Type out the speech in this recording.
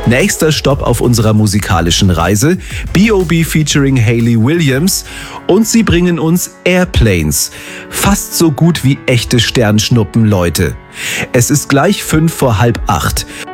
Nächster Stopp auf unserer musikalischen Reise, B.O.B. featuring Hayley Williams, und sie bringen uns Airplanes. Fast so gut wie echte Sternschnuppen, Leute. Es ist gleich 7:55.